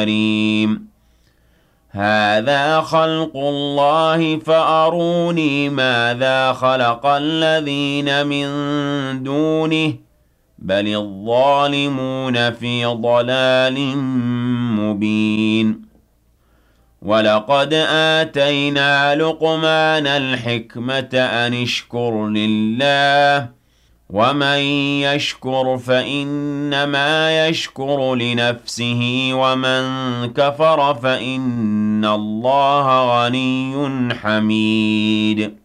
كريم هذا خلق الله فأروني ماذا خلق الذين من دونه بل الظالمون في ضلال مبين ولقد آتينا لقمان الحكمة أن اشكر لله ومن يشكر فإنما يشكر لنفسه ومن كفر فإن الله غني حميد